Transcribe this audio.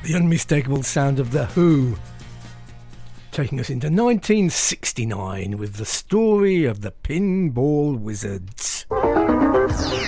The unmistakable sound of The Who, taking us into 1969 with the story of the Pinball Wizards.